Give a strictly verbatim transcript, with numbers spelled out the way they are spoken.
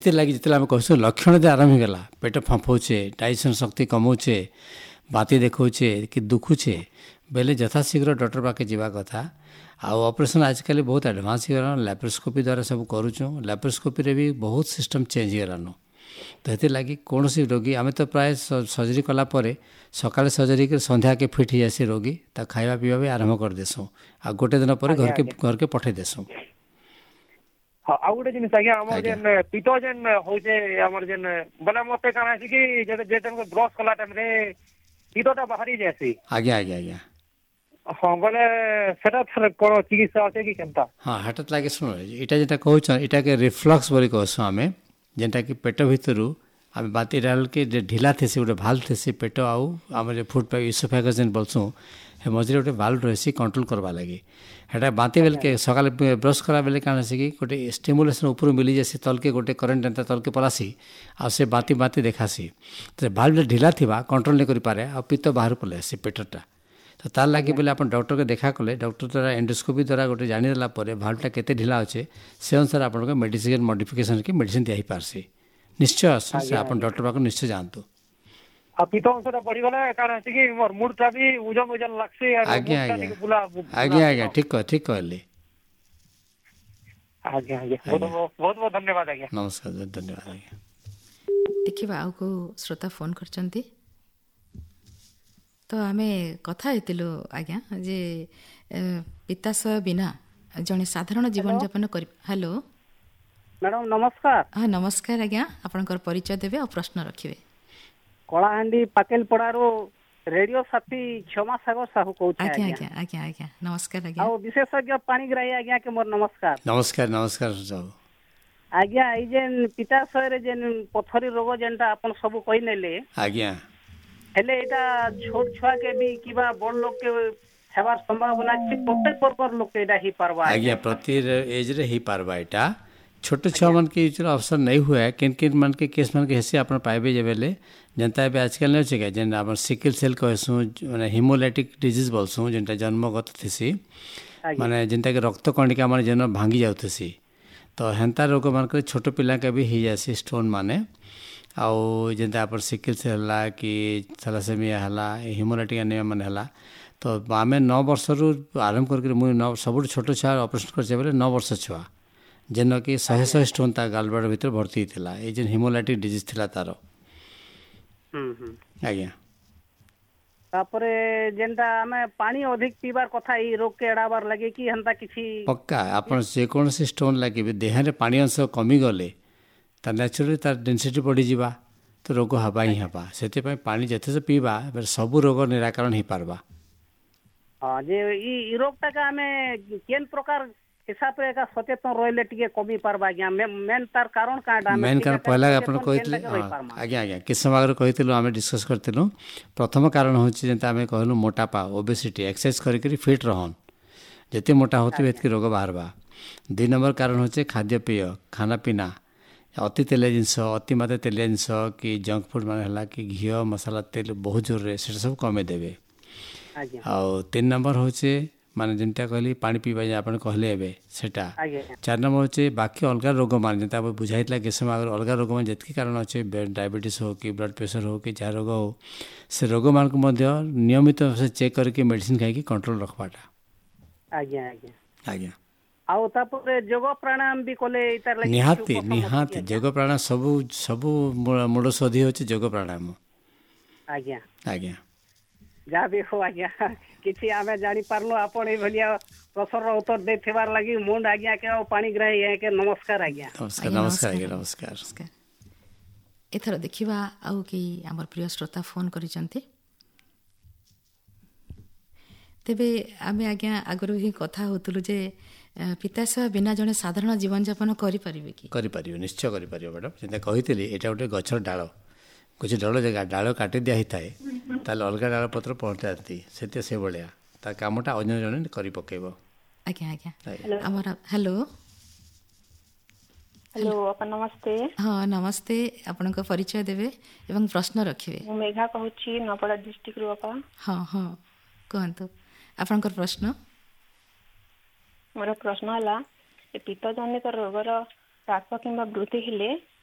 ସେଥିଲାଗି ଯେତେବେଳେ ଆମେ କହୁଛୁ ଲକ୍ଷଣ ଯେ ଆରମ୍ଭ ହେଇଗଲା ପେଟ ଫମ୍ପଉଛେ ଡାଇଜେସନ୍ ଶକ୍ତି କମାଉଛେ ବାତି ଦେଖାଉଛେ କି ଦୁଖୁଛେ ବେଲେ ଯଥାଶୀଘ୍ର ଡକ୍ଟର ପାଖେ ଯିବା କଥା। ଆଉ ଅପରେସନ୍ ଆଜିକାଲି ବହୁତ ଆଡ଼ଭାନ୍ସ ହେଇଗଲାନ ଲାପ୍ରୋସ୍କୋପି ଦ୍ୱାରା ସବୁ କରୁଛୁ ଲାପ୍ରୋସ୍କୋପିରେ ବି ବହୁତ ସିଷ୍ଟମ୍ ଚେଞ୍ଜ ହେଇଗଲାନ। ତ ସେଥିଲାଗି କୌଣସି ରୋଗୀ ଆମେ ତ ପ୍ରାୟ ସର୍ଜରୀ କଲା ପରେ ସକାଳେ ସର୍ଜରୀ କରି ସନ୍ଧ୍ୟାକେ ଫିଟ୍ ହେଇଯାସି ରୋଗୀ ତା ଖାଇବା ପିଇବା ବି ଆରମ୍ଭ କରିଦେସୁଁ ଆଉ ଗୋଟେ ଦିନ ପରେ ଘରକେ ଘରକେ ପଠେଇ ଦେସୁଁ। ହଁ ଆଉ ଗୋଟେ ଜିନିଷ ଆଜ୍ଞା ଆମର ଯେନ୍ ପିତ ଯେନ୍ ହଉଛେ ଆମର ଯେନ୍ ବୋଲେ ମତେ କାଣା ଅଛି କି ଯେ ବ୍ରଶ କଲା ଟାଇମରେ ପିତଟା ବାହାରି ଯାଏସି। ଆଜ୍ଞା ଆଜ୍ଞା ଆଜ୍ଞା ହଁ ବୋଲେ ସେଟା କଣ ଚିକିତ୍ସା ଅଛି କି କେନ୍ତା? ହଁ ହେଟା ଲାଗେ ଶୁଣ ଏଇଟା ଯେଟା କହୁଛନ୍ ଏଇଟାକେ ରିଫ୍ଲକ୍ସ ବୋଲି କହୁସୁଁ ଆମେ ଯେନ୍ଟାକି ପେଟ ଭିତରୁ ଆମେ ବାତି କି ଢିଲା ଥିସି ଗୋଟେ ଭାଲ୍ଭ ଥିସି ପେଟ ଆଉ ଆମର ଫୁଡ୍ ଇସୋଫାଗସ୍ ଯେନ୍ ବୋଲସୁଁ ହେ ମଝିରେ ଗୋଟେ ଭାଲ୍ଭ ରହିସି କଣ୍ଟ୍ରୋଲ କରବା ଲାଗି। ହେଟା ବାନ୍ତି ବେଲକେ ସକାଳେ ବ୍ରସ୍ କଲା ବେଲେ କାଣା ହେସି କି ଗୋଟେ ଷ୍ଟିମୁଲେସନ୍ ଉପରୁ ମିଲିଯାସି ତଲକେ ଗୋଟେ କରେଣ୍ଟ ଏନ୍ତା ତଲକେ ପଲାସି ଆଉ ସେ ବାତି ବାତି ଦେଖାସି ତ ଭାଲ୍ଭ ଢିଲା ଥିବା କଣ୍ଟ୍ରୋଲ ନାଇଁ କରିପାରେ ଆଉ ପିତ ବାହାରୁ ପଳେଇ ଆସି ପେଟଟା। ତ ତାର ଲାଗି ବୋଲେ ଆପଣ ଡକ୍ଟରকে ଦେଖା କଲେ ଡକ୍ଟର ଦ୍ୱାରା ଏଣ୍ଡୋସ୍କୋପି ଦ୍ୱାରା ଗୋଟେ ଜାଣିଦେଲା ପରେ ଭାଲ୍ଭଟା କେତେ ଢିଲା ଅଛେ ସେ ଅନୁସାରେ ଆପଣଙ୍କ ମେଡ଼ିସିନ ମଡ଼ିଫିକେସନ୍ କି ମେଡ଼ିସିନ ଦିଆହେଇପାରସି। ନିଶ୍ଚୟ ଆସୁନ୍ ସେ ଆପଣ ଡକ୍ଟର ପାଖକୁ ନିଶ୍ଚୟ ଯାଆନ୍ତୁ। ଆଉ ପିତ ଅଂଶଟା ବଢିଗଲେ କାଣା ଅଛି କି ମୋର ମୁଡଟା ବି ଓଜନ ଓଜନ ଲାଗ୍ସି ଆଉ ଆଜ୍ଞା ମୁଡଟା ଆଜ୍ଞା ଟିକେ ବୁଲା ଆଜ୍ଞା ଆଜ୍ଞା ଠିକ ଠିକ କହିଲେ। ଆଜ୍ଞା ଆଜ୍ଞା ବହୁତ ବହୁତ ଧନ୍ୟବାଦ ଆଜ୍ଞା। ନମସ୍କାର ଧନ୍ୟବାଦ ଆଜ୍ଞା। ଦେଖିବା ଆଉ କେଉଁ ଶ୍ରୋତା ଫୋନ୍ କରିଛନ୍ତି। ତ ଆମେ କଥା ହେଇଥିଲୁ ଆଜ୍ଞା ଯେ ପିତାଶୟ ବିନା ଜଣେ ସାଧାରଣ ଜୀବନଯାପନ କରି ହ୍ୟାଲୋ ମ୍ୟାଡ଼ାମ ନମସ୍କାର। ହଁ ନମସ୍କାର ଆଜ୍ଞା ଆପଣଙ୍କର ପରିଚୟ ଦେବେ ଆଉ ପ୍ରଶ୍ନ ରଖିବେ। କଳାହାଣ୍ଡି ପାକେଲପଡ଼ାରୁ ରେଡିଓ ସାଥୀ କ୍ଷମା ସାଗର ସାହୁ କହୁଛି ଆଜ୍ଞା ଆଜ୍ଞା ଆଜ୍ଞା ଆଜ୍ଞା ନମସ୍କାର ଆଜ୍ଞା। ଆଉ ବିଶେଷଜ୍ଞ ପାଣିଗ୍ରାହୀ ଆଜ୍ଞା କେ ମୋର ନମସ୍କାର। ନମସ୍କାର ନମସ୍କାର ସାହୁ। ଆଜ୍ଞା ଏଇ ଯେନ୍ ପିତାଶୟରେ ଯେନ୍ ପଥରୀ ରୋଗ ଯେନ୍ଟା ଆପଣ ସବୁ କହିନେଲେ ଆଜ୍ଞା ହେଲେ ଏଇଟା ଛୋଟ ଛୁଆକେ ବି କିବା ବଡ ଲୋକକେ ହେବାର ସମ୍ଭାବନା ଅଛି ପ୍ରତ୍ୟେକ ବର୍ଗର ଲୋକ ଏଇଟା ହେଇପାରବା ଆଜ୍ଞା ପ୍ରତି ଏଜ୍ରେ ହେଇପାରବା। ଏଇଟା ଛୋଟ ଛୁଆମାନକେ ଏଇଥିର ଅବସର ନେଇ ହୁଏ କିନ୍ କିନ୍ ମାନକେ କେସ୍ ମାନକେ ହେସି ଆପଣ ପାଇବେ ଯେବେଲେ ଯେନ୍ତା ଏବେ ଆଜିକାଲି ନେଉଛି କି ଯେନ୍ ଆମର ସିକିଲ ସେଲ୍ କହିସୁଁ ମାନେ ହିମୋଲାଇଟିକ୍ ଡିଜିଜ୍ ବୋଲସୁଁ ଯେନ୍ଟା ଜନ୍ମଗତ ଥିସି ମାନେ ଯେନ୍ଟାକି ରକ୍ତ କଣିକା ମାନେ ଯେନ ଭାଙ୍ଗି ଯାଉଥିସି ତ ହେନ୍ତା ରୋଗମାନଙ୍କରେ ଛୋଟ ପିଲାକେ ବି ହେଇଯାସି ଷ୍ଟୋନ୍ ମାନେ ଆଉ ଯେନ୍ତା ଆପଣ ସିକିଲ ସେଲ୍ ହେଲା କି ଥ୍ୟାଲାସେମିଆ ହେଲା ହିମୋଲାଇଟିକ୍ ଆନିମିଆ ମାନେ ହେଲା ତ ଆମେ ନଅ ବର୍ଷରୁ ଆରମ୍ଭ କରିକି ମୁଁ ସବୁଠୁ ଛୋଟ ଛୁଆ ଅପରେସନ୍ କରିଛେ ବେଲେ ନଅ ବର୍ଷ ଛୁଆ ଯେନକି ଶହେ ଶହେ ଷ୍ଟୋନ୍ ତା ଗାଲବ୍ଲାଡର ଭିତରେ ଭର୍ତ୍ତି ହେଇଥିଲା ଏଇ ଯେନ୍ ହିମୋଲାଇଟିକ୍ ଡିଜିଜ୍ ଥିଲା ତାର। ଆଜ୍ଞା ତାପରେ ଯେନ୍ଟା ଆମେ ପାଣି ଅଧିକ ପିଇବାର କଥା ଏଇ ରୋଗକେ ଏଡାବାର ଲାଗି କି ହେନ୍ତା କିଛି ପକ୍କା ଆପଣ ଯେକୌଣସି ଷ୍ଟୋନ୍ ଲାଗିବେ ଦେହରେ ପାଣି ଅଂଶ କମିଗଲେ ତା ନ୍ୟାଚୁରାଲି ତାର ଡେନ୍ସିଟି ବଢ଼ିଯିବା ତ ରୋଗ ହେବା ହିଁ ହେବା। ସେଥିପାଇଁ ପାଣି ଯେତେ ପିଇବା ସବୁ ରୋଗ ନିରାକରଣ ହେଇପାରବା। ହଁ ଯେ ଇ ରୋଗଟାକେ ଆମେ କେନ୍ ପ୍ରକାର ହିସାବରେ ଏକା ସଚେତନ ରହିଲେ ଟିକେ କମି ପାରବା ଆଜ୍ଞା ମେନ୍ ତାର କାରଣ କାଁଟା ଆମେ ମେନ୍ କାରଣ ପହିଲା ଆପଣ କହିଥିଲେ ଆଜ୍ଞା ଆଜ୍ଞା କିଛି ସମୟ ଆଗରୁ କହିଥିଲୁ ଆମେ ଡିସ୍କସ୍ କରିଥିଲୁ ପ୍ରଥମ କାରଣ ହେଉଛି ଯେନ୍ତା ଆମେ କହିଲୁ ମୋଟାପା ଓବେସିଟି ଏକ୍ସରସାଇଜ କରିକି ଫିଟ୍ ରହନ୍ ଯେତେ ମୋଟା ହେଉଥିବେ ଏତିକି ରୋଗ ବାହାରବା। ଦୁଇ ନମ୍ବର କାରଣ ହେଉଛି ଖାଦ୍ୟପେୟ ଖାନାପିନା ଅତି ତେଲିଆ ଜିନିଷ ଅତି ମାତ୍ରାରେ ତେଲିଆ ଜିନିଷ କି ଜଙ୍କ ଫୁଡ୍ ମାନେ ହେଲା କି ଘିଅ ମସଲା ତେଲ ବହୁତ ଜୋରରେ ସେଇଟା ସବୁ କମେଇ ଦେବେ। ଆଉ ତିନି ନମ୍ବର ହେଉଛି ମାନେ ଯେନ୍ଟା କହିଲି ପାଣି ପିଇବା ଯେ ଆପଣ କହିଲେ ଏବେ ସେଇଟା ଚାରି ନମ୍ବର ହେଉଛି ବାକି ଅଲଗା ରୋଗ ମାନେ ଯେନ୍ତା ବୁଝାଇଥିଲା କିଛି ସମୟ ଆଗରୁ ଅଲଗା ରୋଗ ମାନେ ଯେତିକି କାରଣ ଅଛି ଡାଇବେଟିସ୍ ହେଉ କି ବ୍ଲଡ଼ ପ୍ରେସର ହେଉ କି ଯାହା ରୋଗ ହେଉ ସେ ରୋଗମାନଙ୍କୁ ମଧ୍ୟ ନିୟମିତ ସେ ଚେକ୍ କରିକି ମେଡ଼ିସିନ ଖାଇକି କଣ୍ଟ୍ରୋଲ ରଖବାଟା। ଆଜ୍ଞା ଆଜ୍ଞା ଆଜ୍ଞା ଆଉ ତାପରେ ଯୋଗ ପ୍ରାଣାୟାମ ବି କଲେ ନିହାତି ନିହାତି ଯୋଗ ପ୍ରାଣାୟାମ ସବୁ ସବୁ ମୂଳଷୋଧି ହେଉଛି ଯୋଗ ପ୍ରାଣାୟାମ। ଆଜ୍ଞା ଆଜ୍ଞା ଯାହା ବି ହଉ ଆଜ୍ଞା କିଛି ଆମେ ଜାଣିପାରନୁ ଆପଣ ଏଇଭଳିଆ ପ୍ରଶ୍ନର ଉତ୍ତର ଦେଇଥିବାର ଲାଗି ମୁଁ ଆଜ୍ଞା କେ ଆଉ ପାଣିଗ୍ରାହୀ ଆଜ୍ଞା ନମସ୍କାର ଆଜ୍ଞା। ନମସ୍କାର ନମସ୍କାର ଆଜ୍ଞା ନମସ୍କାର। ଏଥର ଦେଖିବା ଆଉ କେହି ଆମର ପ୍ରିୟ ଶ୍ରୋତା ଫୋନ୍ କରିଛନ୍ତି। ତେବେ ଆମେ ଆଜ୍ଞା ଆଗରୁ ହିଁ କଥା ହେଉଥିଲୁ ଯେ ପିତାଶୟ ବିନା ଜଣେ ସାଧାରଣ ଜୀବନଯାପନ କରିପାରିବେ କି? କରିପାରିବେ ନିଶ୍ଚୟ କରିପାରିବ ମ୍ୟାଡ଼ାମ୍। ଯେମିତି କହିଥିଲି ଏଇଟା ଗୋଟେ ଗଛର ଡାଳ କିଛି ଡାଳ ଜାଗା ଡାଳ କାଟି ଦିଆ ହେଇଥାଏ ତାହେଲେ ଅଲଗା ଡାଳ ପତ୍ର ପହଞ୍ଚାନ୍ତି ସେତେ ସେଭଳିଆ ତା କାମଟା ଅନ୍ୟ ଜଣେ କରି ପକେଇବ। ଆଜ୍ଞା ଆଜ୍ଞା ଆମର ହ୍ୟାଲୋ ହ୍ୟାଲୋ ଅପା ନମସ୍ତେ। ହଁ ନମସ୍ତେ ଆପଣଙ୍କ ପରିଚୟ ଦେବେ ଏବଂ ପ୍ରଶ୍ନ ରଖିବେ। ମୁଁ ମେଘା କହୁଛି ନୂଆପଡ଼ା ଡିଷ୍ଟ୍ରିକ୍ଟରୁ ଅପା। ହଁ ହଁ କୁହନ୍ତୁ ଆପଣଙ୍କର ପ୍ରଶ୍ନ। ମୋର ପ୍ରଶ୍ନ ହେଲା ପିତ୍ତଜନିତ ରୋଗର ହ୍ରାସ କିମ୍ବା ବୃଦ୍ଧି ହେଲେ